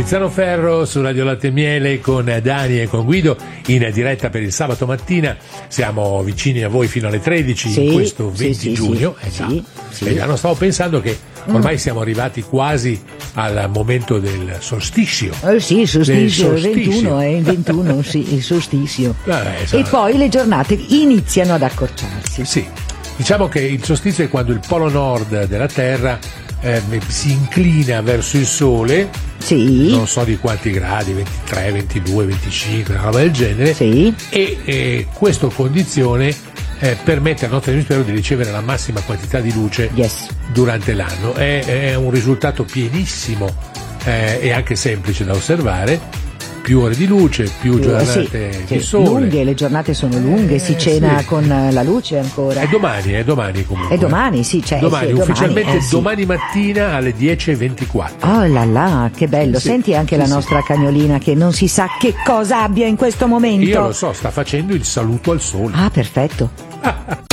Tiziano Ferro su Radio Latte e Miele con Dani e con Guido in diretta per il sabato mattina. Siamo vicini a voi fino alle 13 in questo 20 giugno. Non stavo pensando che ormai siamo arrivati quasi al momento del solstizio. Sì, il solstizio, il 21, sì, il solstizio. E poi le giornate iniziano ad accorciarsi. Sì, diciamo che il solstizio è quando il polo nord della Terra si inclina verso il Sole, non so di quanti gradi, 23, 22, 25, una roba del genere, e questa condizione permette al nostro emisfero di ricevere la massima quantità di luce durante l'anno. È un risultato pienissimo e anche semplice da osservare. Più ore di luce, più giornate di sole. Lunghe, le giornate sono lunghe, si cena con la luce ancora. È domani comunque. È domani, sì, c'è. Domani, ufficialmente domani mattina alle 10:24. Oh là là, che bello. Senti anche la nostra cagnolina che non si sa che cosa abbia in questo momento. Io lo so, sta facendo il saluto al sole. Ah, perfetto.